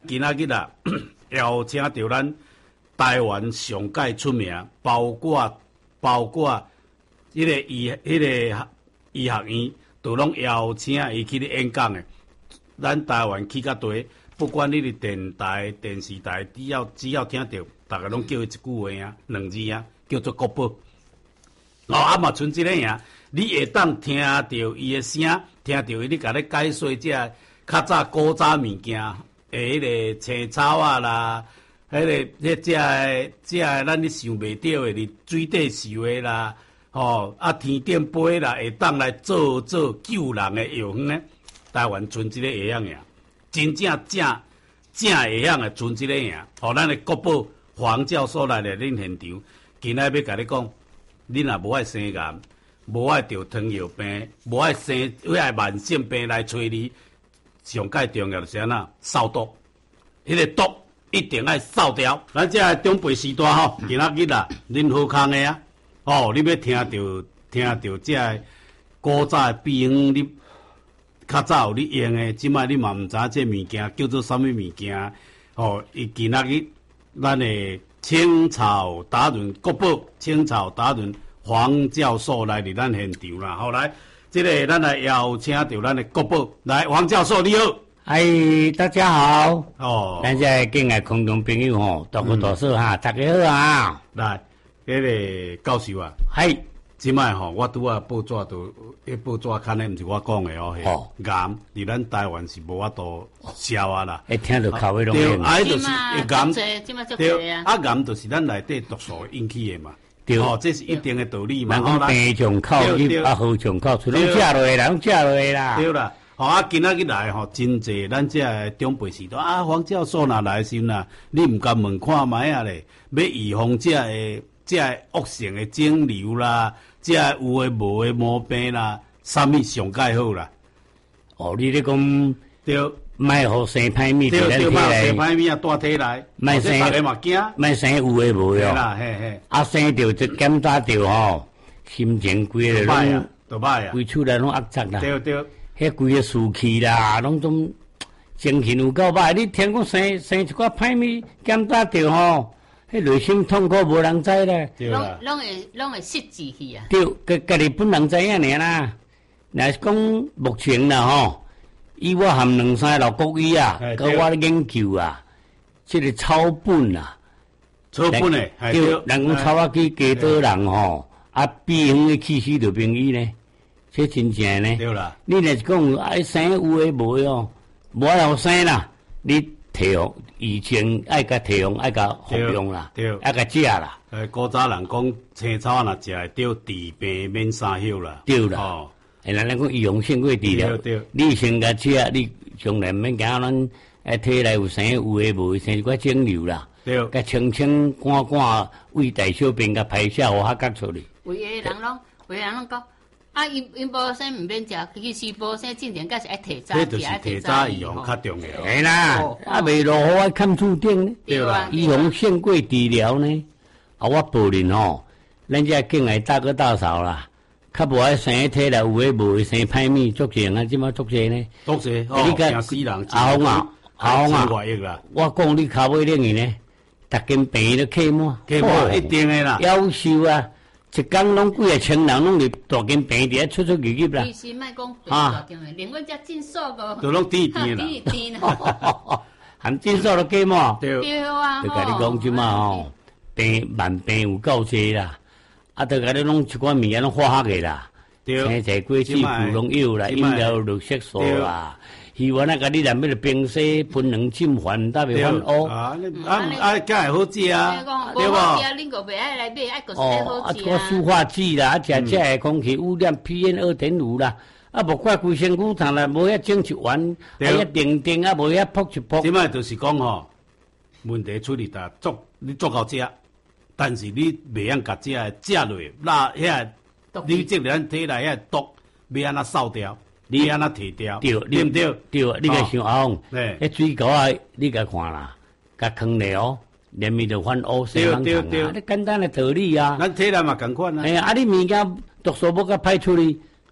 今仔日啊，邀请到咱台湾上界出名，包括迄个医学院，都拢邀请伊去咧演讲诶。咱台湾去较对，不管你伫电台、电视台，只要听到，大家拢叫伊一句话啊，两字啊，叫做国宝。嘛剩一个呀，你会当听到伊诶声，听到伊咧甲你解说这较早古早物件，迄个青草啊啦，迄个这咱你想袂到诶，你水底游诶啦，天顶飞啦，会当来做救人诶药方呢。台湾剩一个会样呀，真正会样诶，剩一个呀，咱诶国宝黄教授来恁现场，今仔要甲你讲，你若无爱生癌，无爱得糖尿病，无爱慢性病来找你，上界重要就是安那扫毒，迄个毒一定爱扫掉。咱这中辈时代吼，今仔日啊，恁好康诶啊，你要听到这古早诶秘方，你较早有你用诶，即摆你嘛毋知这物件叫做啥物物件，伊今仔日咱诶青草达人国宝青草达人黄教授来伫咱现场啦，后来这个咱来邀请到咱诶国宝来，黄教授你好。 大家好。咱这敬爱空中朋友吼，大哥大嫂哈，大家好啊。 来，迄个教授啊，即摆吼，我拄啊报纸都，报纸看咧，毋是我讲诶哦。癌伫咱台湾是无法度消啊啦。 听到口尾拢对，就是癌， 对，癌就是咱内底毒素引起诶嘛。对，这是一定诶道理嘛。 人讲病从口入，好从口出，拢食落去啦，拢食落去啦。 对啦。今仔日来真济咱这长辈时代黄教授若来时呐，你毋敢问看卖啊咧，要预防这恶性的肿瘤啦，这有诶无诶毛病啦，啥物上介好啦？ 你咧讲对， 卖互生歹物伫咱体内， 生歹物啊带体来， 卖生大家嘛惊， 卖生有诶无诶啦，嘿， 生着就检查着吼，心情规个拢都歹啊， 规厝内拢压杂啦， 对， 迄规个士气啦，拢总精神有够歹。你听讲生一寡歹物，检查着吼。迄内心痛苦无人知咧， 拢会失志去啊。 对，家己本人知影尔啦。若是讲目前啦吼，以我含2-3个国医啊，甲我研究啊，这个草本啊， 草本诶， 对，人讲草啊去加多人吼，秘方诶气息就便宜呢，这真正呢。 对啦， 你若是讲爱生有诶无诶哦，无爱互生啦，你提用。以前爱甲提用，爱甲服用啦，爱甲食啦。 古早人讲青草若食会着治病免三休啦。 对啦，人讲预防胜过治疗。对，你先甲食，你将来免惊咱体内有生有诶无生一寡肿瘤啦。对，甲清清干干胃大小便甲排泄互较角出去。 有诶人拢讲。因无生毋免食，其实无生正常，甲是爱提早， 这就是提早预防较重要。 系啦，未落雨爱看厝顶呢， 对啦， 预防胜过治疗呢。我保证吼，咱这敬爱大哥大嫂啦，较无爱生体内有诶无诶生歹物，足济啊，即马足济呢。 足济，惊死人。 阿红啊，我讲你骹尾冷去呢，逐间病都客满， 一定诶啦， 夭寿啊！一工拢几个千人拢入大间病伫出入啦。 其实莫讲病大间诶，连阮遮诊所个都拢甜甜啦。 含诊所都计嘛？ 对啊。 就甲你讲即嘛吼，慢病有够济啦，就甲你弄一寡物件拢化学诶啦，青菜、果子、腐拢有啦，饮料绿色素啦。希望甲你内面的冰洗分两浸饭，搭袂翻乌。 梗系好食啊， 对无？恁个袂爱来买，爱个洗好食啊。 塑化剂啦，食诶空气污染 PM2.5啦，无怪规身躯头啦，无遐整一丸，遐定无遐扑一扑。 即摆就是讲吼，问题出伫搭你足够食，但是你袂晓甲食落，那遐你即个咱体内遐毒，要安怎扫掉？你安那提掉？对，对唔对？ 对，你个想红，迄水沟啊，你个看啦，甲坑里哦，连面就翻乌生芒糖啊，你简单的道理啊。 咱体内嘛共款啊。 你物件毒素要甲排出去，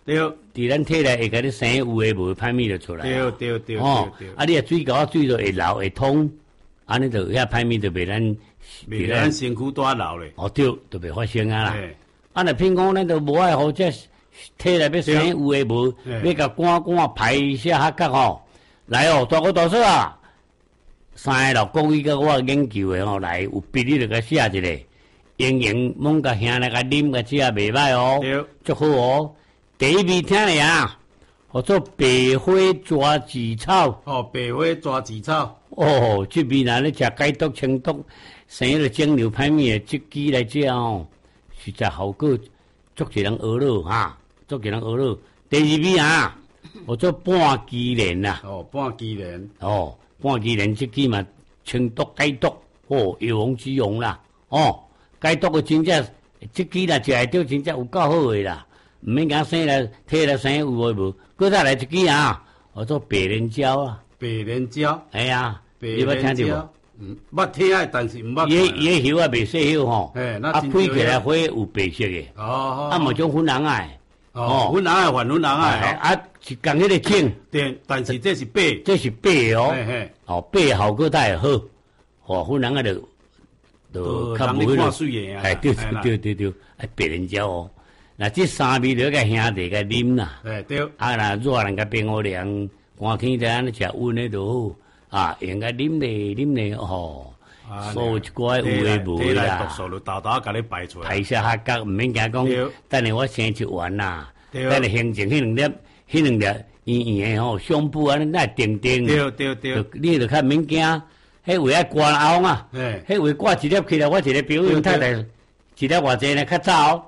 对， 伫咱体内会甲你生有诶无歹物就出来。 对，对， 啊，你啊水沟水就会流会通，安尼就遐歹物就袂咱身躯带流咧。 哦对，就袂发生啊啦。啊，若偏讲咱就无爱好这体内要生有诶无，要甲赶排一下合角吼。来哦，大哥大嫂啊，3个6个月甲我研究诶吼，来有笔你就甲写一个，用猛甲兄来甲啉甲食袂歹哦，足好哦。第一味听咧啊，叫做白花抓子草。 哦，白花抓子草。 哦，这味若咧食解毒清毒，生了肿瘤歹物诶，这支来食哦，实在效果足一人学了哈，足一人学了。第二味啊。叫做半枝莲呐， 半枝莲， 半枝莲这支嘛清毒解毒，有用之用啦，解毒的真正这支啦，食会到真正有够好诶啦，唔免讲生来体来生有诶无，搁再来一支啊，叫做白莲椒啊， 白莲椒， 哎呀，你捌听着无？捌听诶，但是唔捌。 叶叶叶啊，袂细叶吼，啊，开起来花有白色诶，啊，某种粉红啊。 粉红诶，粉红诶， 啊，是共迄个种， 对，但是这是白， 这是白哦，白效果才会好，粉红诶就较无迄个，哎，对，白莲椒哦，那这3味就甲兄弟甲啉啦， 对， 啊，那热人甲冰好凉，寒天在安尼食温诶就好，啊，用甲啉咧吼。所有一寡有诶无诶啦， 毒素就豆豆甲你排出来， 排下下角，毋免惊讲，等下我生食完啦，等下形成迄两粒圆圆诶吼，相补安尼那定， 对， 你就较毋免惊，迄位爱挂后啊，迄位挂一粒起来，我一个表演太太，一粒偌济呢？较早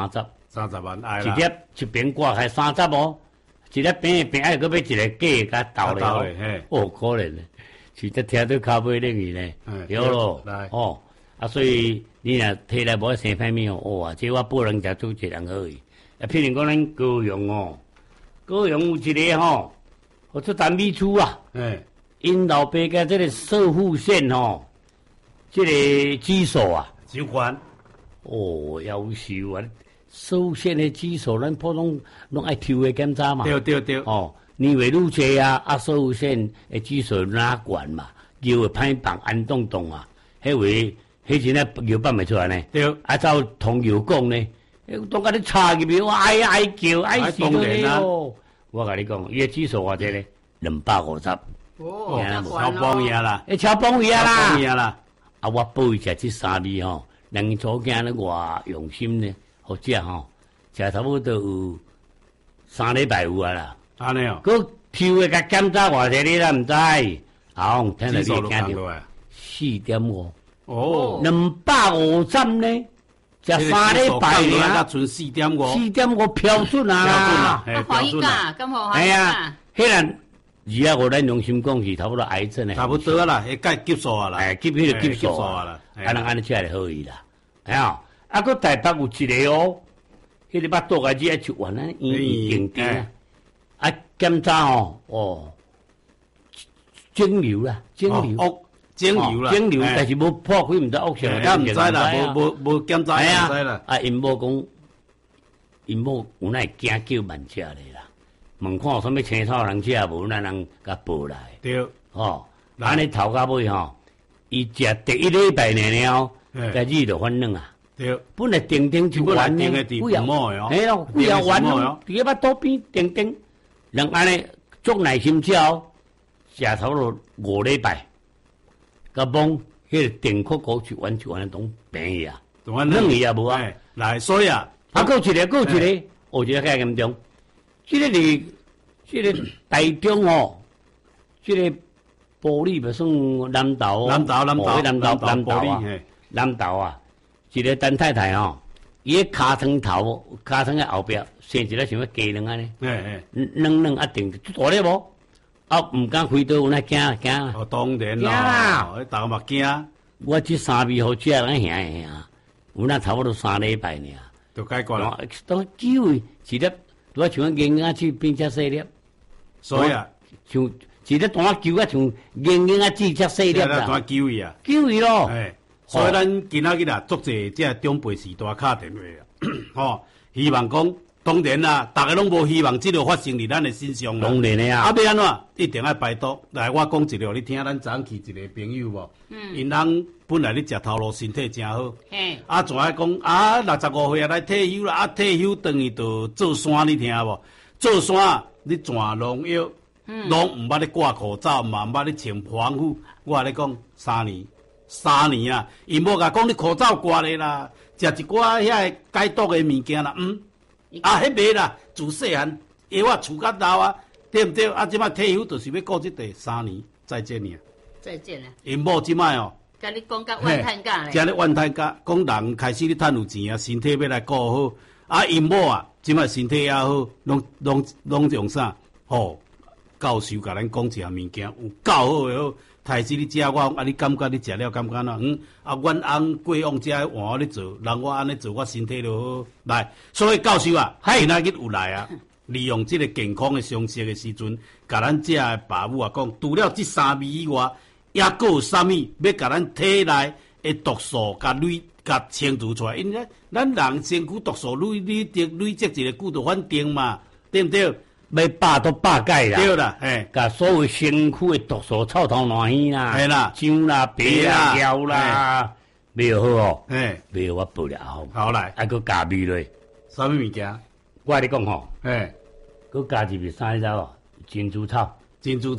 30 万， 一粒一边挂开30哦，一粒边爱搁要一个假甲斗咧，哦，可怜咧。是得听到骹尾冷去呢，对咯，啊，所以你若体内无生歹物哦，哇，这我不能食做一人好伊。啊，譬如讲咱高雄哦，高雄有一个吼，叫做单米厝啊，因老爸甲这个射护线吼，这个指数啊， 有关， 夭寿啊，射护线的指数，咱普通拢爱抽的检查嘛， 对， 年月愈济啊，啊，射护线的指数哪悬嘛，腰会歹放安动啊，迄位迄阵啊腰放袂出来呢， 对， 啊照同游讲呢，当甲你插入去，我哀叫哀死咯，我甲你讲，伊个指数偌济呢，250， 超帮伊啦， 超帮伊啦， 啊，我报伊食这3味吼，人祖囝咧偌用心呢，好食吼，食差不多有3礼拜有啊啦。 安尼哦， 佮抽诶甲检查偌济你咱毋知，听到你听着4.5， 250呢，食3礼拜尔， 剩 4.5标准啊， 标准啊，咁好哎呀，迄人2.5咱用心讲是差不多癌症诶， 差不多啦，会介激素啊啦， 急迄个激素啊啦，人安尼食就好伊啦，哎呀，啊佮台北有一个哦，迄个巴肚个只一完啊，硬啊。啊，检查肿瘤啦，肿瘤，但是无破开，毋知恶性， 毋知啦，无检查，毋知啦。 啊，因某讲，因某有那惊叫慢食咧啦，问看有啥物青草人食无，咱人甲报来。 对， 安尼头到尾伊食第1礼拜了，开始就反冷啊。 对， 本来定就完呢， 不要咯，不要完咯，伫个巴肚边定。人安尼足耐心食，食差不多5礼拜，甲摸迄个电扩骨就完全拢平去啊，软去啊无啊， 来所以啊， 搁一个，一个较严重，这个台中哦，这个玻璃不算南投啊，南投啊，一个陈太太哦。伊个骹床头，骹床个后壁生一个像个鸡卵安尼，软啊定大粒无，啊毋敢开刀，那惊。 当然啦，大家嘛惊。 我这3味好食，咱兄，有那差不多3礼拜尔， 就解决了。 当久一粒，我像硬啊去变只细粒， 所以啊， 像一粒单球啊，像硬啊只细粒啦。 单球伊啊， 球伊咯。 所以咱今仔日啊，足济即长辈时代敲电话啊，希望讲当然啦，大家拢无希望这个发生伫咱的身上啦。 当然的啊。 要安怎？一定要排毒。来，我讲一个，你听咱昨昏去一个朋友无？因翁本来咧食头路，身体真好。怎爱讲65岁来退休啦？退休等于就做山，你听无？做山你全农药，拢毋捌咧挂口罩，嘛毋捌咧穿防护。我咧讲3年啊！因某甲讲你口罩挂咧啦，食一寡遐解毒的物件啦，迄袂啦，自细汉药啊厝甲老啊，对毋对？即摆退休就是要顾即块3年，再见尔。 再见啦。 因某即摆哦， 甲你讲甲怨叹价咧。 真咧怨叹价，讲人开始咧趁有钱啊，身体要来顾好。因某啊，即摆身体也好，拢用啥？教授甲咱讲一项物件，有够好诶好。台时你食我，你感觉你食了感觉哪？阮翁过往遮换我咧做，人我安尼做，我身体就好。来，所以教授啊，今仔日有来啊，利用这个健康的常识的时阵，甲咱遮的爸母啊讲，除了这3味以外，也佫有啥物要甲咱体内的毒素甲清除出来？因为咱人身躯毒素累积一个久就反定嘛，对毋对？ 要百都百解啦， 对啦， 甲所有身躯的毒素臭头烂耳啦， 系啦， 姜啦、白啦、椒啦，袂好哦，袂好我报了后， 好来， 还佫加味咧， 啥物物件？ 我跟你讲吼， 佫加一味啥招哦？珍珠草， 佇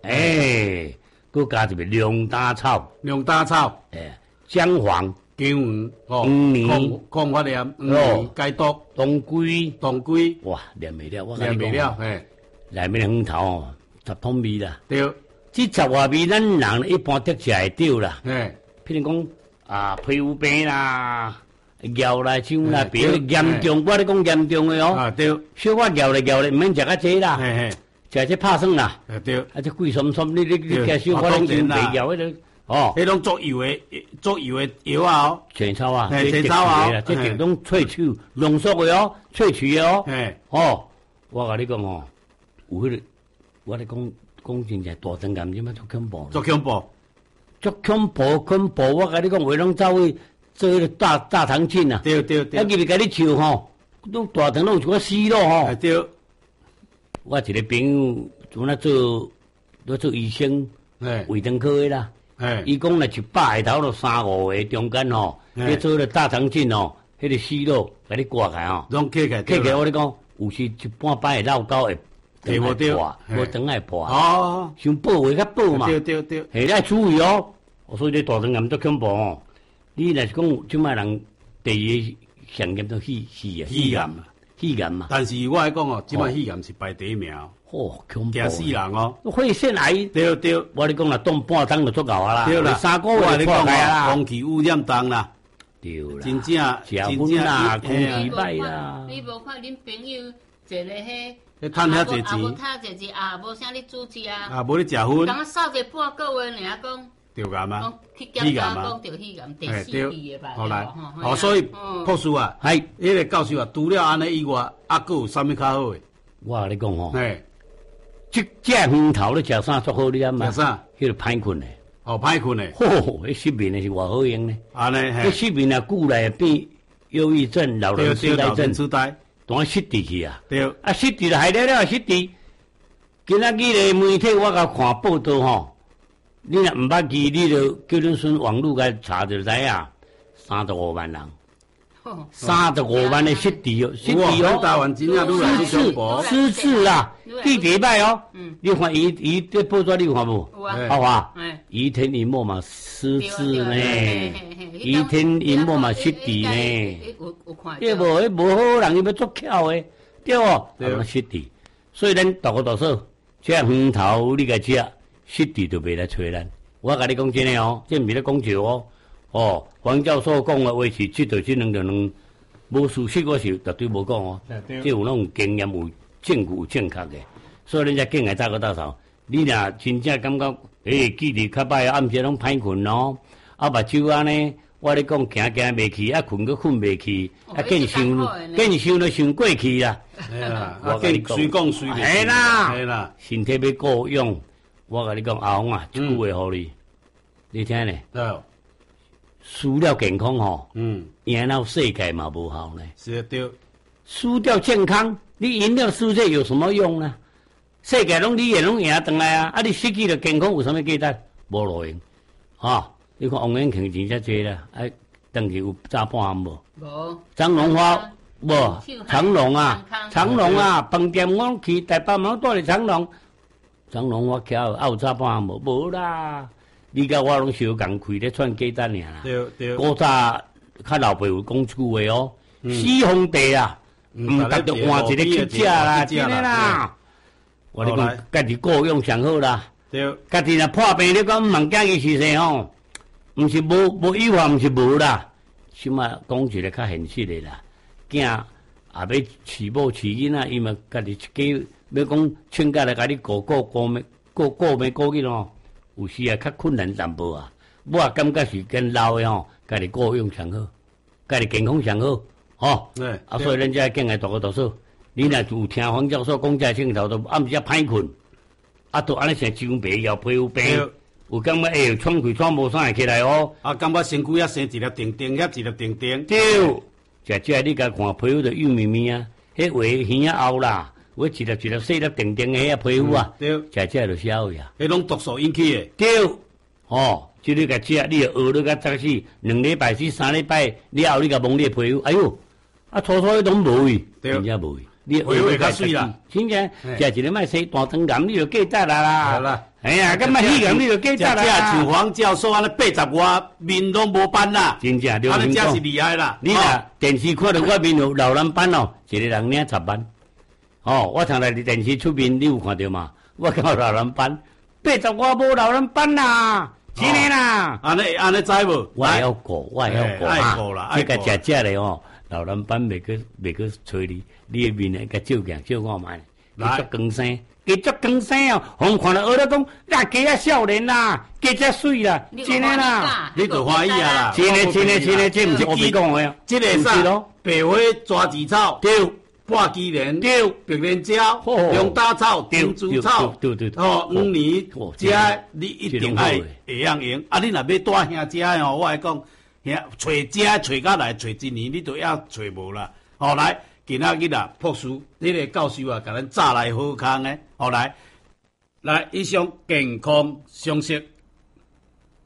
加一味龙胆草，姜黄。 姜黄、抗发炎、解毒、 当归， 哇， 念袂了，我念袂了， 内面红头哦，10桶味啦。 对， 这10外味，咱人一般得食会到啦。譬如讲皮肤病啦、咬啦、姜啦，别严重，我咧讲严重的哦。 对， 小可咬咧，毋免食较济啦，食这拍算啦。 对， 这贵酸，你加小可咧姜白咬迄个。 迄种做油的药啊哦， 全草啊， 全草啊， 这种拢萃取浓缩的哦，萃取的哦。我甲你讲哦，有迄个，我咧讲真正大肠癌即摆足恐怖，恐怖！我甲你讲，话拢走去做迄个大肠镜啊， 对， 啊，入去甲你笑吼，都大肠拢有一寡息肉吼。 对， 我一个朋友做做医生，胃肠科的啦。伊讲若100下头就3-5个中间吼，你做了大肠镜吼，迄个息肉甲你刮开吼， 拢刻起来， 我咧讲，有时一半摆会落高会对无对， 无肠会破，想保会较保嘛， 对， 系要注意哦。所以你大肠癌足恐怖哦。你若是讲即摆人第二上严重肺癌嘛。 但是我来讲哦，即摆肺癌是排第1名。 恐怖！ 惊死人哦！ 肺腺癌， 对， 我咧讲啦，冻半冬就足够啊啦， 对啦 ，3个月就破开啦， 空气污染重啦， 对啦， 真正啦，空气歹啦。 你无看恁朋友坐咧迄趁遐济钱， 无趁济钱无啥咧主持啊， 无咧食薰， 刚扫者半个月尔讲。 着癌嘛， 去检查讲着肺癌第4期的吧。 好来，所以博士啊，迄个教授啊，除了安尼以外，佫有啥物较好诶？ 我甲你讲吼。这鱼头咧食啥足好你知嘛？ 食啥？ 迄个歹困诶。 歹困诶。 迄失眠诶是偌好用呢。 安尼迄失眠啊，久来变忧郁症、老人痴呆， 当失智去啊。 对。 失智就害了失智。今仔日咧媒体我甲看报道吼，你若毋捌记，你就叫恁孙网络甲查就知影，35万人。35万的失智哦， 台湾真正愈来愈恐怖， 失智啦，第几摆哦？你看伊这报纸你有看无？好啊，伊天一末嘛失智呢，伊天一末嘛失智呢，对无？迄无好人伊要足巧的，对无？对，失智，所以咱大个大嫂，这鱼头你甲食，失智就袂来找咱。我甲你讲真诶哦，这毋是咧讲笑哦。黄教授讲的话是这2种无事实，我是绝对无讲哦。这有那种经验、有证据、有正确的，所以人家更爱早个大嫂。你若真正感觉记忆较歹，暗时拢歹困哦，目睭安尼，我咧讲行袂去，困佫困袂去，更想就想过去啦。 我跟你随讲随袂。 系啦，身体要顾用。我甲你讲，阿红啊，一句话互你，你听咧。除了健康吼，赢到世界嘛无效呢。 是对， 输掉健康，你赢了世界有什么用呢？世界你也拢赢回来啊！你失去了健康有什么价值？无路用啊！你看王永庆真正济啦，回去有炸半暗无？ 无。 长隆花无？长隆啊，饭店我去台北嘛住咧长隆我徛有炸半暗无？无啦！你甲我拢相共开咧串鸡蛋尔啦。 对。 古早较老辈有讲一句话哦，死皇帝啊，毋达着换一个去食啦，真诶啦。我咧讲，家己顾用上好啦。 对。 家己若破病，你讲毋通惊伊去世吼，毋是无有法，毋是无啦。起码讲一个较现实诶啦，囝也要饲某饲囡仔，伊嘛家己一家要讲全家来甲你顾命哦。有时也较困难淡薄啊，我也感觉是跟老诶吼，家己顾用上好，家己健康上好，吼。所以咱遮囝个大个读书，你若有听黄教授讲遮镜头，都暗时啊歹困，都安尼成张白腰皮肤病，有感觉喘气喘无啥会起来哦。 感觉身躯生一粒定定，遐一粒定定。 对，遮你甲看皮肤就幼绵绵啊，迄画耳啊凹啦。我一粒细粒定定的遐皮肤啊，食就消去啊。 迄拢毒素引起的。 对，即你甲食，你就学了甲早死，2礼拜至3礼拜了后，你甲摸你的皮肤，哎呦，初初拢无味，真正无味。你皮肤较水啦， 真正食一个莫洗大肠癌，你就过早啦。哎呀，咁莫洗癌你就过早啦。 像黄教授安尼80外面拢无斑啦， 真正。 安尼真是厉害啦。 你若电视看到我面有老蓝斑哦，一个人领10万。我常来伫电视出面，你有看到嘛？我有老人斑，80外无老人斑啦，真诶啦。 安尼知无？ 我会晓顾爱顾啦， 这个食咧老人斑袂去吹你诶面甲照镜照看觅，继续更生，哦！互看到学了讲，加啊少年啦，加遮水啦，真诶啦， 你就欢喜啊啦！ 真诶，这毋是我咪讲诶， 这个啥？白花抓子草。对。半枝莲、白莲椒、龙胆草、珍珠草， 对， 黄年食你一定爱会用。你若要带兄食哦，我来讲，找食到来，找一年你都要找无啦。来，今仔日啊，朴树你个教授啊，甲咱早来好康诶。来，以上健康常识。